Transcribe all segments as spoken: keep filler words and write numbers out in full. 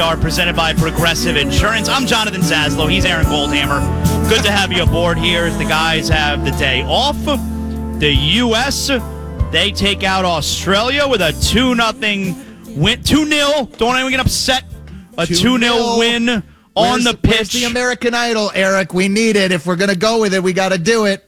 Are presented by Progressive Insurance. I'm Jonathan Zaslow. He's Aaron Goldhammer. Good to have you aboard here as the guys have the day off. The U S, they take out Australia with a two nothing win. two nil. Don't anyone get upset. A two nil win on where's, the pitch. Where's the American Idol, Eric? We need it. If we're going to go with it, we got to do it.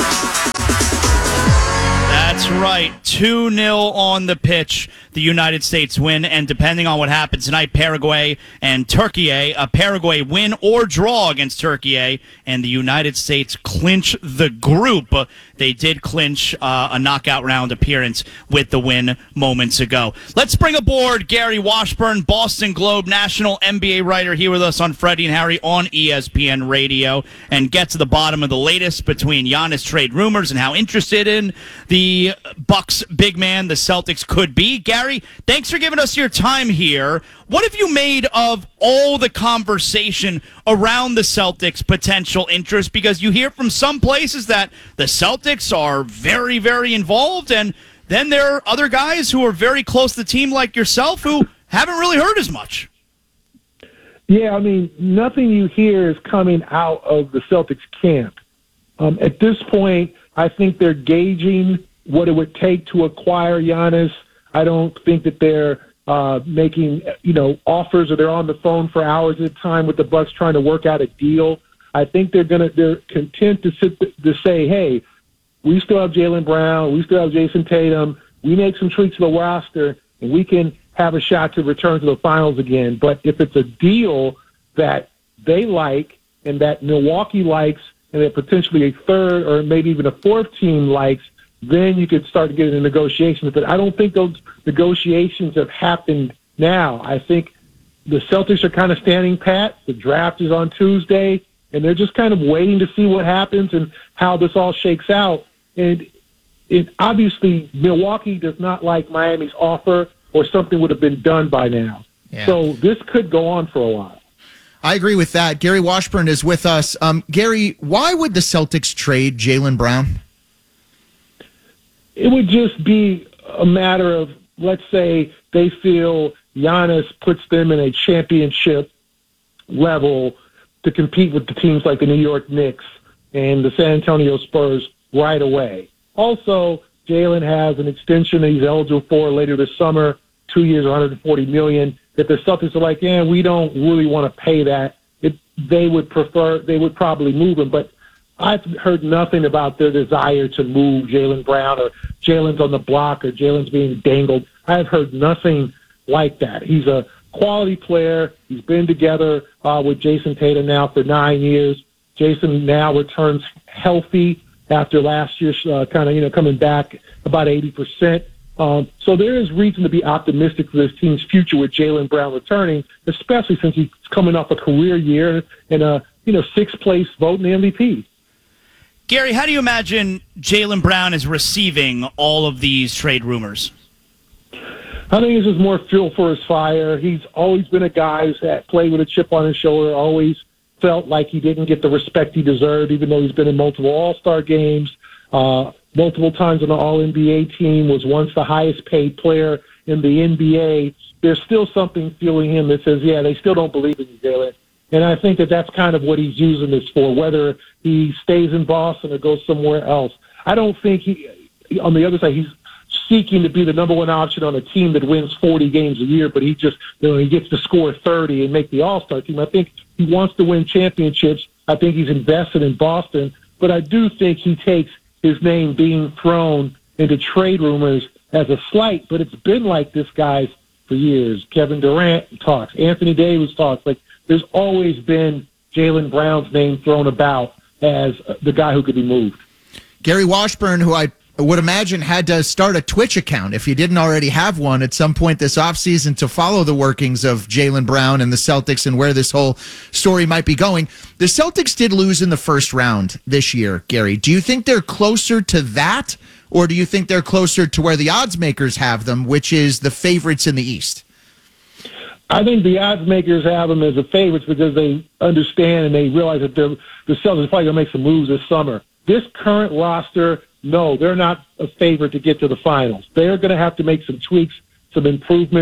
That's right. two nil on the pitch. The United States win, and depending on what happens tonight, Paraguay and Turkey, a Paraguay win or draw against Turkey, and the United States clinch the group. They did clinch uh, a knockout round appearance with the win moments ago. Let's bring aboard Gary Washburn, Boston Globe national N B A writer, here with us on Freddie and Harry on E S P N Radio, and get to the bottom of the latest between Giannis trade rumors and how interested in the Bucks big man the Celtics could be. Gary, thanks for giving us your time here. What have you made of all the conversation around the Celtics' potential interest? Because you hear from some places that the Celtics are very, very involved, and then there are other guys who are very close to the team like yourself who haven't really heard as much. Yeah, I mean, nothing you hear is coming out of the Celtics camp. Um, at this point, I think they're gauging what it would take to acquire Giannis. I don't think that they're uh, making, you know, offers or they're on the phone for hours at a time with the Bucks trying to work out a deal. I think they're gonna they're content to sit to say, hey, we still have Jaylen Brown, we still have Jason Tatum. We make some tweaks to the roster, and we can have a shot to return to the finals again. But if it's a deal that they like and that Milwaukee likes, and that potentially a third or maybe even a fourth team likes, then you could start to get into negotiations. But I don't think those negotiations have happened now. I think the Celtics are kind of standing pat. The draft is on Tuesday, and they're just kind of waiting to see what happens and how this all shakes out. And it obviously, Milwaukee does not like Miami's offer, or something would have been done by now. Yeah. So this could go on for a while. I agree with that. Gary Washburn is with us. Um, Gary, why would the Celtics trade Jaylen Brown? It would just be a matter of, let's say, they feel Giannis puts them in a championship level to compete with the teams like the New York Knicks and the San Antonio Spurs right away. Also, Jaylen has an extension that he's eligible for later this summer, two years, one hundred forty million dollars. If the Celtics are like, yeah, we don't really want to pay that, it, they would prefer, they would probably move him. But I've heard nothing about their desire to move Jaylen Brown, or Jaylen's on the block, or Jaylen's being dangled. I've heard nothing like that. He's a quality player. He's been together uh, with Jason Tatum now for nine years. Jason now returns healthy after last year's uh, kind of, you know, coming back about eighty percent. Um, so there is reason to be optimistic for this team's future with Jaylen Brown returning, especially since he's coming off a career year and a, you know, sixth place vote in the M V P. Gary, how do you imagine Jaylen Brown is receiving all of these trade rumors? I think this is more fuel for his fire. He's always been a guy who's played with a chip on his shoulder, always felt like he didn't get the respect he deserved, even though he's been in multiple All-Star games, uh, multiple times on the All N B A team, was once the highest paid player in the N B A. There's still something fueling him that says, yeah, they still don't believe in you, Jaylen. And I think that that's kind of what he's using this for, whether he stays in Boston or goes somewhere else. I don't think he, on the other side, he's seeking to be the number one option on a team that wins forty games a year, but he just, you know, he gets to score thirty and make the All-Star team. I think he wants to win championships. I think he's invested in Boston, but I do think he takes his name being thrown into trade rumors as a slight, but it's been like this, guys, for years. Kevin Durant talks, Anthony Davis talks. Like, there's always been Jaylen Brown's name thrown about as the guy who could be moved. Gary Washburn, who I would imagine had to start a Twitch account if you didn't already have one at some point this offseason to follow the workings of Jaylen Brown and the Celtics and where this whole story might be going. The Celtics did lose in the first round this year, Gary. Do you think they're closer to that, or do you think they're closer to where the odds makers have them, which is the favorites in the East? I think the odds makers have them as the favorites because they understand and they realize that the Celtics are probably going to make some moves this summer. This current roster, no, they're not a favorite to get to the finals. They're going to have to make some tweaks, some improvements.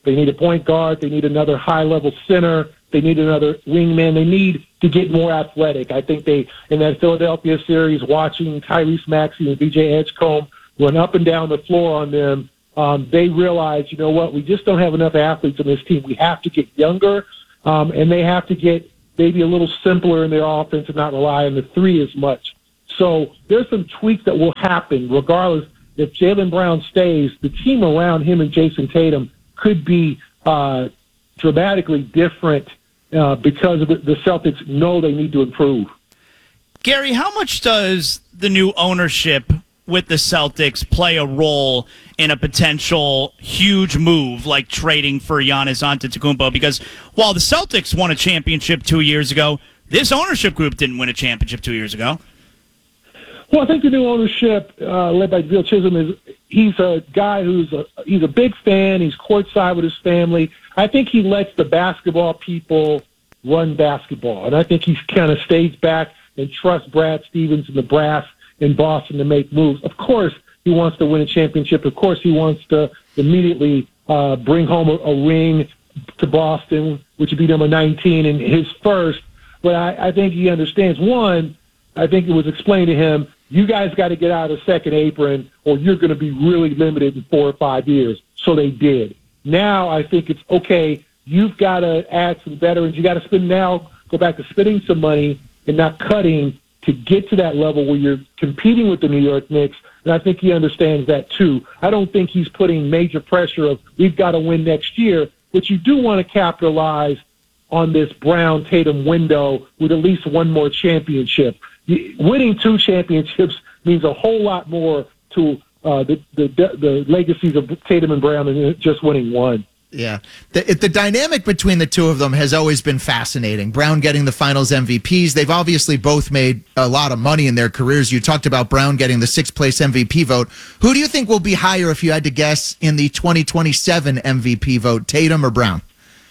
They need a point guard. They need another high-level center. They need another wingman. They need to get more athletic. I think they, in that Philadelphia series, watching Tyrese Maxey and B J Edgecombe run up and down the floor on them, um, they realize, you know what, we just don't have enough athletes on this team. We have to get younger, um, and they have to get maybe a little simpler in their offense and not rely on the three as much. So there's some tweaks that will happen regardless. If Jaylen Brown stays, the team around him and Jason Tatum could be uh, dramatically different uh, because of the, the Celtics know they need to improve. Gary, how much does the new ownership with the Celtics play a role in a potential huge move like trading for Giannis Antetokounmpo? Because while the Celtics won a championship two years ago, this ownership group didn't win a championship two years ago. Well, I think the new ownership, uh, led by Bill Chisholm, is he's a guy who's a he's a big fan. He's courtside with his family. I think he lets the basketball people run basketball, and I think he kind of stays back and trusts Brad Stevens and the brass in Boston to make moves. Of course, he wants to win a championship. Of course, he wants to immediately uh, bring home a, a ring to Boston, which would be number nineteen and his first. But I, I think he understands. One, I think it was explained to him, you guys got to get out of the second apron or you're going to be really limited in four or five years. So they did. Now I think it's, okay, you've got to add some veterans. You got to spend now, go back to spending some money and not cutting to get to that level where you're competing with the New York Knicks. And I think he understands that too. I don't think he's putting major pressure of we've got to win next year, but you do want to capitalize on this Brown Tatum window with at least one more championship. Winning two championships means a whole lot more to uh, the, the the legacies of Tatum and Brown than just winning one. Yeah. The, the dynamic between the two of them has always been fascinating. Brown getting the finals M V Ps. They've obviously both made a lot of money in their careers. You talked about Brown getting the sixth place M V P vote. Who do you think will be higher if you had to guess in the twenty twenty-seven M V P vote, Tatum or Brown?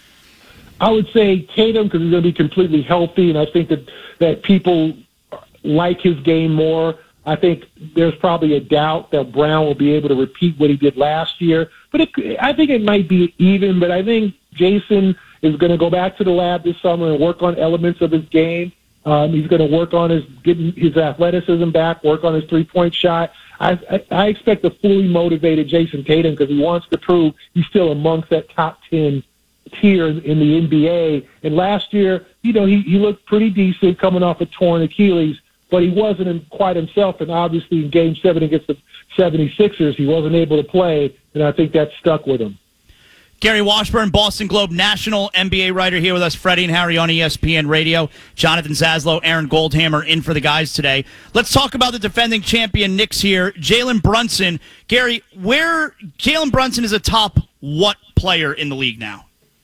I would say Tatum because he's going to be completely healthy, and I think that, that people like his game more. I think there's probably a doubt that Brown will be able to repeat what he did last year. But it, I think it might be even, but I think Jason is going to go back to the lab this summer and work on elements of his game. Um, he's going to work on his getting his athleticism back, work on his three-point shot. I, I, I expect a fully motivated Jason Tatum because he wants to prove he's still amongst that top ten tier in, in the N B A. And last year, you know, he, he looked pretty decent coming off a torn Achilles, but he wasn't quite himself, and obviously in Game seven against the seventy-sixers, he wasn't able to play, and I think that stuck with him. Gary Washburn, Boston Globe national N B A writer here with us, Freddie and Harry on E S P N Radio. Jonathan Zaslow, Aaron Goldhammer in for the guys today. Let's talk about the defending champion Knicks here, Jalen Brunson. Gary, where Jalen Brunson is a top what player in the league now?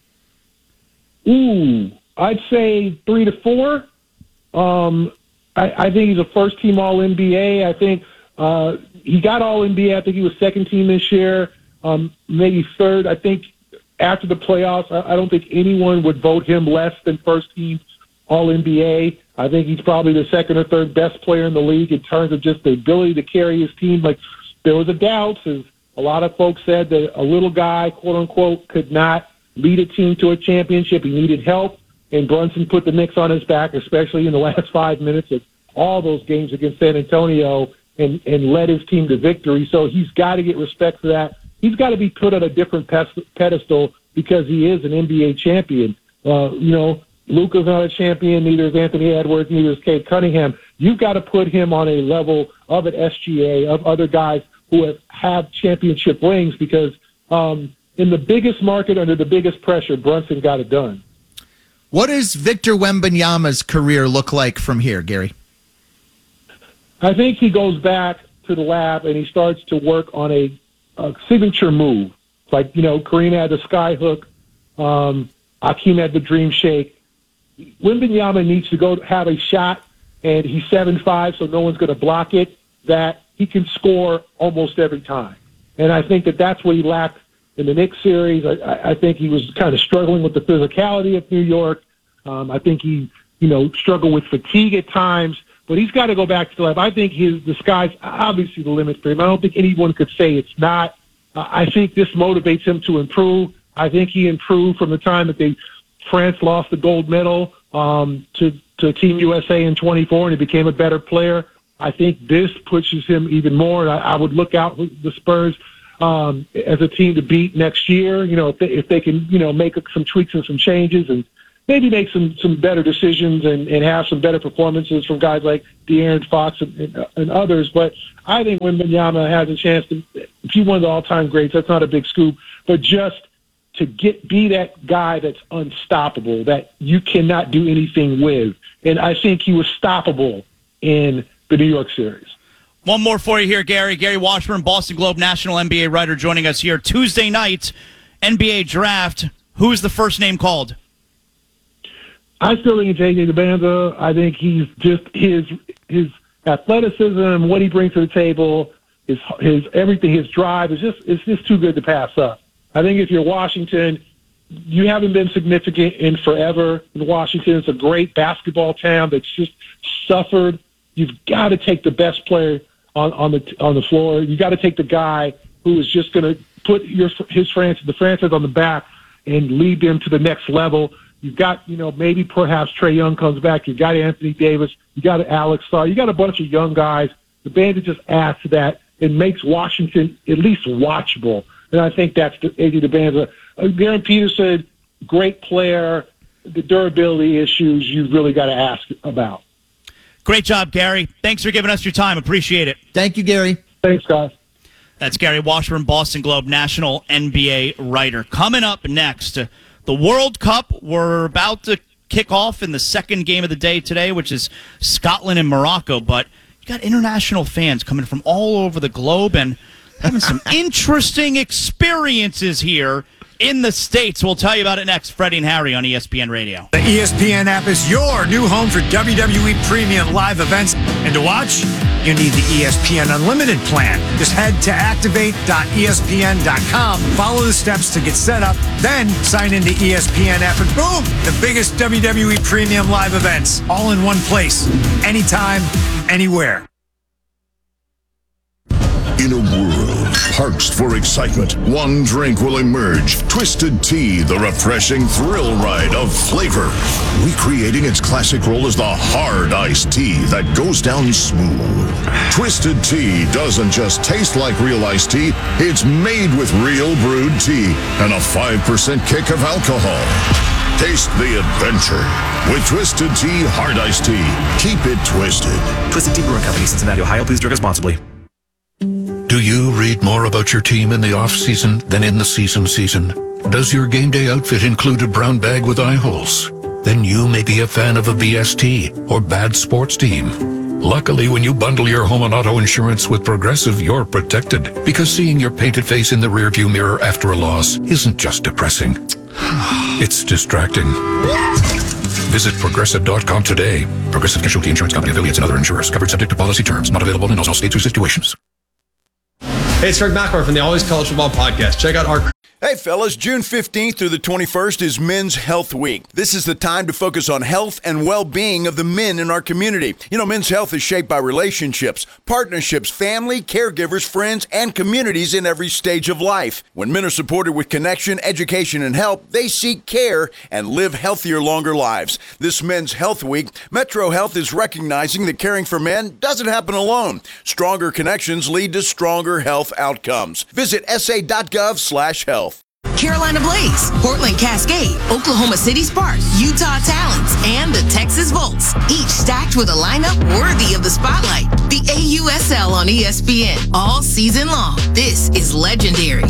Ooh, I'd say three to four. Um, I, I think he's a first-team All N B A. I think uh, he got All N B A. I think he was second team this year, um, maybe third. I think after the playoffs, I, I don't think anyone would vote him less than first-team All N B A. I think he's probably the second or third best player in the league in terms of just the ability to carry his team. Like, there was a doubt, as a lot of folks said, that a little guy, quote-unquote, could not lead a team to a championship. He needed help, and Brunson put the Knicks on his back, especially in the last five minutes of all those games against San Antonio, and, and led his team to victory. So he's got to get respect for that. He's got to be put on a different pedestal because he is an N B A champion. Uh, you know, Luka's not a champion, neither is Anthony Edwards, neither is Cade Cunningham. You've got to put him on a level of an S G A, of other guys who have, have championship rings, because um, in the biggest market, under the biggest pressure, Brunson got it done. What does Victor Wembanyama's career look like from here, Gary? I think he goes back to the lab and he starts to work on a, a signature move. Like, you know, Kareem had the sky hook. Um, Hakeem had the dream shake. Wembanyama needs to go have a shot, and he's seven five, so no one's going to block it, that he can score almost every time. And I think that that's what he lacked in the Knicks series. I, I think he was kind of struggling with the physicality of New York. Um, I think he, you know, struggled with fatigue at times. But he's got to go back to the lab. I think his, the sky's obviously the limit for him. I don't think anyone could say it's not. Uh, I think this motivates him to improve. I think he improved from the time that they France lost the gold medal um, to, to Team U S A in twenty-four, and he became a better player. I think this pushes him even more. I, I would look out for the Spurs um, as a team to beat next year. You know, if they, if they can, you know, make some tweaks and some changes and maybe make some, some better decisions and, and have some better performances from guys like De'Aaron Fox and, and, and others. But I think Wembanyama has a chance to be one of the all-time greats. That's not a big scoop, but just to get be that guy that's unstoppable, that you cannot do anything with. And I think he was stoppable in the New York series. One more for you here, Gary. Gary Washburn, Boston Globe national N B A writer, joining us here. Tuesday night, N B A draft. Who's the first name called? I still think it's A J DeBanza. I think he's just his his athleticism, what he brings to the table, his his everything, his drive is just it's just too good to pass up. I think if you're Washington, you haven't been significant in forever in Washington. It's a great basketball town that's just suffered. You've got to take the best player on, on the on the floor. You got to take the guy who is just going to put your his franchise, the franchise on the back and lead them to the next level. You've got, you know, maybe perhaps Trae Young comes back. You've got Anthony Davis. You got Alex Sarr. You got a bunch of young guys. The Bandit just adds to that and makes Washington at least watchable. And I think that's the A J DeBanza. Uh, Darren Peterson, great player. The durability issues you've really got to ask about. Great job, Gary. Thanks for giving us your time. Appreciate it. Thank you, Gary. Thanks, guys. That's Gary Washburn, Boston Globe national N B A writer. Coming up next, uh, the World Cup. We're about to kick off in the second game of the day today, which is Scotland and Morocco. But you got international fans coming from all over the globe and having some interesting experiences here in the States. We'll tell you about it next. Freddie and Harry on E S P N Radio. The E S P N app is your new home for W W E premium live events. And to watch, you need the E S P N Unlimited plan. Just head to activate dot E S P N dot com, follow the steps to get set up, then sign into E S P N app, and boom, the biggest W W E premium live events, all in one place, anytime, anywhere. In a world parched for excitement, one drink will emerge. Twisted Tea, the refreshing thrill ride of flavor. Recreating its classic role as the hard iced tea that goes down smooth. Twisted Tea doesn't just taste like real iced tea, it's made with real brewed tea and a five percent kick of alcohol. Taste the adventure with Twisted Tea Hard Iced Tea. Keep it twisted. Twisted Tea Brewing Company, Cincinnati, Ohio. Please drink responsibly. Do you read more about your team in the off-season than in the season season? Does your game day outfit include a brown bag with eye holes? Then you may be a fan of a B S T or bad sports team. Luckily, when you bundle your home and auto insurance with Progressive, you're protected. Because seeing your painted face in the rearview mirror after a loss isn't just depressing. It's distracting. Visit Progressive dot com today. Progressive Casualty Insurance Company, affiliates, and other insurers. Covered subject to policy terms. Not available in all states or situations. Hey, it's Greg McElroy from the Always College Football Podcast. Check out our... Hey, fellas, June fifteenth through the twenty-first is Men's Health Week. This is the time to focus on health and well-being of the men in our community. You know, men's health is shaped by relationships, partnerships, family, caregivers, friends, and communities in every stage of life. When men are supported with connection, education, and help, they seek care and live healthier, longer lives. This Men's Health Week, Metro Health is recognizing that caring for men doesn't happen alone. Stronger connections lead to stronger health outcomes. Visit S A dot gov slash health. Carolina Blaze, Portland Cascade, Oklahoma City Sparks, Utah Talents, and the Texas Volts, each stacked with a lineup worthy of the spotlight. The A U S L on E S P N all season long. This is legendary.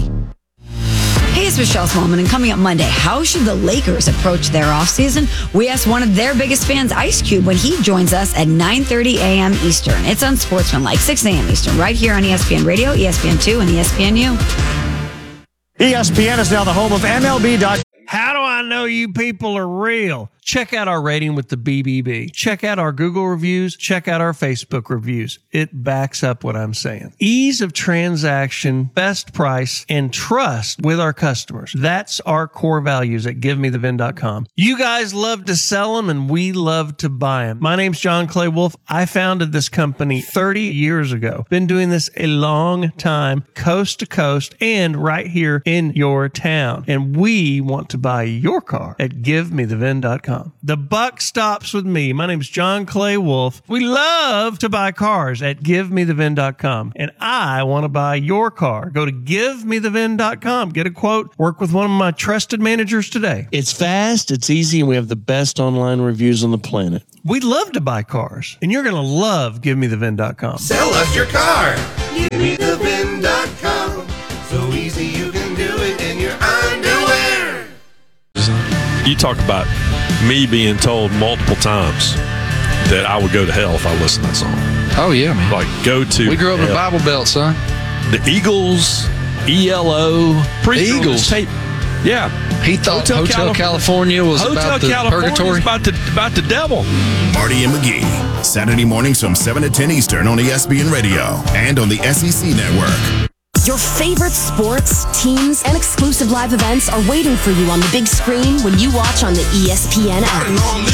Hey, it's Michelle Smallman, and coming up Monday, how should the Lakers approach their offseason? We asked one of their biggest fans, Ice Cube, when he joins us at nine thirty a.m. Eastern. It's Unsportsmanlike, six a.m. Eastern, right here on E S P N Radio, E S P N two, and E S P N U. E S P N is now the home of M L B. How do I know you people are real? Check out our rating with the B B B. Check out our Google reviews. Check out our Facebook reviews. It backs up what I'm saying. Ease of transaction, best price, and trust with our customers. That's our core values at give me the vin dot com. You guys love to sell them, and we love to buy them. My name's John Clay Wolf. I founded this company thirty years ago. Been doing this a long time, coast to coast, and right here in your town. And we want to buy your car at give me the vin dot com. The buck stops with me. My name's John Clay Wolf. We love to buy cars at give me the vin dot com. And I want to buy your car. Go to give me the vin dot com. Get a quote. Work with one of my trusted managers today. It's fast, it's easy, and we have the best online reviews on the planet. We love to buy cars. And you're going to love give me the vin dot com. Sell us your car. give me the vin dot com. So easy you can do it in your underwear. You talk about me being told multiple times that I would go to hell if I listened to that song. Oh, yeah, man. Like, go to We grew up hell. in the Bible Belt, son. The Eagles, E L O, The Eagles tape. Yeah. He thought Hotel, Hotel Calif- California was Hotel about the California purgatory. is about the, about the devil. Marty and McGee, Saturday mornings from seven to ten Eastern on E S P N Radio and on the S E C Network. Your favorite sports, teams, and exclusive live events are waiting for you on the big screen when you watch on the E S P N app.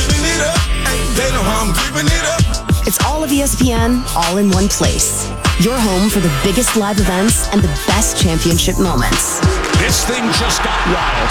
It's all of E S P N, all in one place. Your home for the biggest live events and the best championship moments. This thing just got wild.